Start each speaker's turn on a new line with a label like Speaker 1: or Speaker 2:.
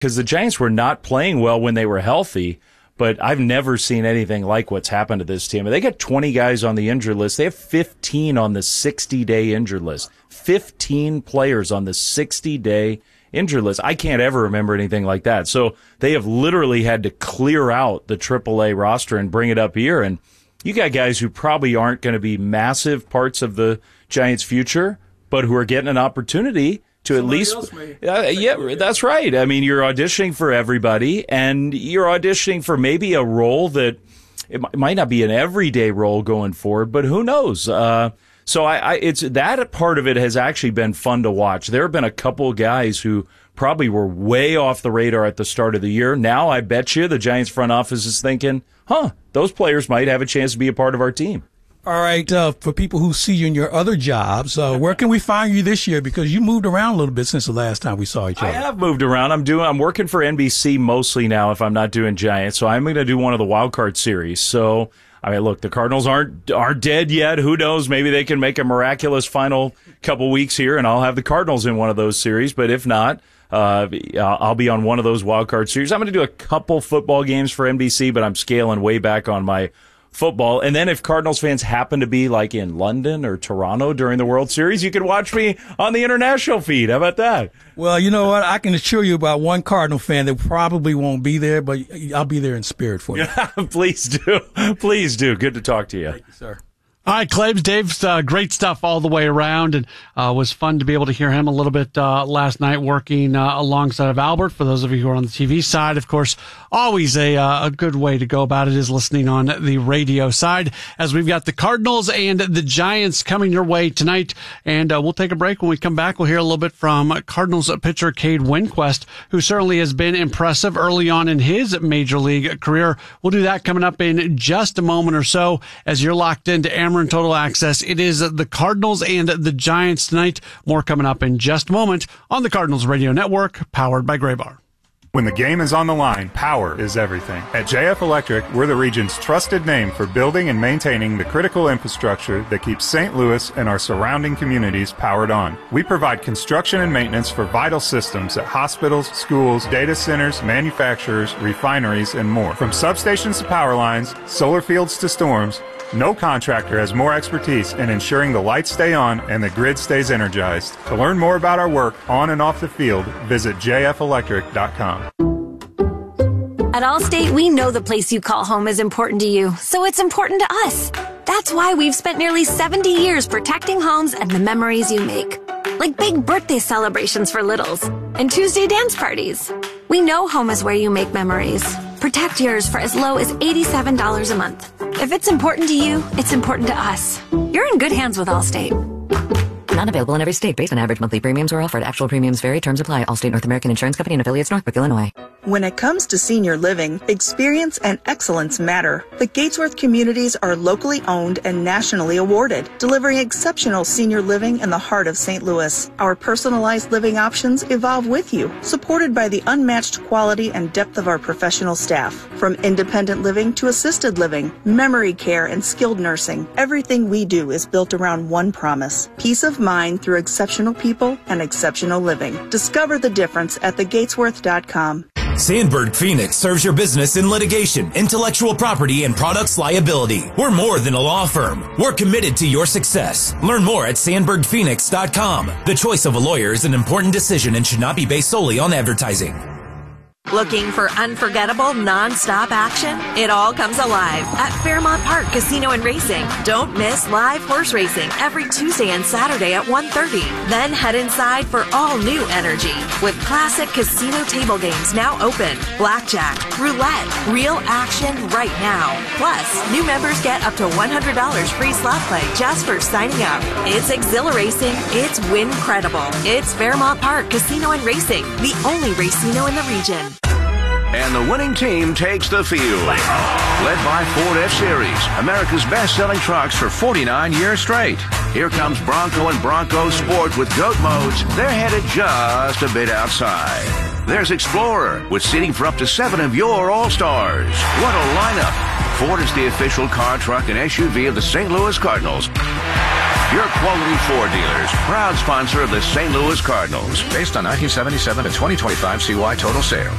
Speaker 1: because the Giants were not playing well when they were healthy. But I've never seen anything like what's happened to this team. They got 20 guys on the injured list. They have 15 on the 60-day injured list. 15 players on the 60-day injured list. I can't ever remember anything like that. So they have literally had to clear out the AAA roster and bring it up here. And you got guys who probably aren't going to be massive parts of the Giants' future, but who are getting an opportunity to somebody at least, yeah, that's right. I mean, you're auditioning for everybody, and you're auditioning for maybe a role that it might not be an everyday role going forward, but who knows? So it's that part of it has actually been fun to watch. There have been a couple of guys who probably were way off the radar at the start of the year. Now I bet you the Giants front office is thinking, those players might have a chance to be a part of our team.
Speaker 2: All right, for people who see you in your other jobs, where can we find you this year? Because you moved around a little bit since the last time we saw each other.
Speaker 1: I have moved around. I'm working for NBC mostly now if I'm not doing Giants. So I'm going to do one of the wild card series. So, I mean, look, the Cardinals aren't dead yet. Who knows? Maybe they can make a miraculous final couple weeks here, and I'll have the Cardinals in one of those series. But if not, I'll be on one of those wild card series. I'm going to do a couple football games for NBC, but I'm scaling way back on my football. And then if Cardinals fans happen to be like in London or Toronto during the World Series, you can watch me on the international feed. How about that?
Speaker 2: Well, you know what? I can assure you about one Cardinal fan that probably won't be there, but I'll be there in spirit for you.
Speaker 1: Please do. Please do. Good to talk to you.
Speaker 2: Thank you, sir.
Speaker 3: All right, Claves, Dave's great stuff all the way around, and was fun to be able to hear him a little bit last night working alongside of Albert. For those of you who are on the TV side, of course, always a good way to go about it is listening on the radio side, as we've got the Cardinals and the Giants coming your way tonight. And we'll take a break. When we come back, we'll hear a little bit from Cardinals pitcher Cade Winquist, who certainly has been impressive early on in his major league career. We'll do that coming up in just a moment or so, as you're locked into Ameren Total Access. It is the Cardinals and the Giants tonight. More coming up in just a moment on the Cardinals Radio Network, powered by Graybar.
Speaker 4: When the game is on the line, power is everything. At JF Electric, we're the region's trusted name for building and maintaining the critical infrastructure that keeps St. Louis and our surrounding communities powered on. We provide construction and maintenance for vital systems at hospitals, schools, data centers, manufacturers, refineries, and more. From substations to power lines, solar fields to storms, no contractor has more expertise in ensuring the lights stay on and the grid stays energized. To learn more about our work on and off the field, visit jfelectric.com.
Speaker 5: At Allstate, we know the place you call home is important to you, so it's important to us. That's why we've spent nearly 70 years protecting homes and the memories you make. Like big birthday celebrations for littles and Tuesday dance parties. We know home is where you make memories. Protect yours for as low as $87 a month. If it's important to you, it's important to us. You're in good hands with Allstate.
Speaker 6: Not available in every state. Based on average monthly premiums or offered. Actual premiums vary. Terms apply. Allstate North American Insurance Company and affiliates, Northbrook, Illinois.
Speaker 7: When it comes to senior living, experience and excellence matter. The Gatesworth communities are locally owned and nationally awarded, delivering exceptional senior living in the heart of St. Louis. Our personalized living options evolve with you, supported by the unmatched quality and depth of our professional staff. From independent living to assisted living, memory care, and skilled nursing, everything we do is built around one promise: peace of mind through exceptional people and exceptional living. Discover the difference at thegatesworth.com.
Speaker 8: Sandberg Phoenix serves your business in litigation, intellectual property, and products liability. We're more than a law firm. We're committed to your success. Learn more at sandbergphoenix.com. The choice of a lawyer is an important decision and should not be based solely on advertising.
Speaker 9: Looking for unforgettable, non-stop action? It all comes alive at Fairmont Park Casino and Racing. Don't miss live horse racing every Tuesday and Saturday at 1:30. Then head inside for all new energy with classic casino table games now open. Blackjack, roulette, real action right now. Plus, new members get up to $100 free slot play just for signing up. It's exhilarating. It's win-credible. It's Fairmont Park Casino and Racing, the only racino in the region.
Speaker 10: And the winning team takes the field. Led by Ford F-Series, America's best-selling trucks for 49 years straight. Here comes Bronco and Bronco Sport with GOAT modes. They're headed just a bit outside. There's Explorer with seating for up to 7 of your All-Stars. What a lineup. Ford is the official car, truck, and SUV of the St. Louis Cardinals. your quality Ford dealers, proud sponsor of the St. Louis Cardinals.
Speaker 11: Based on 1977 to 2025 CY total sales.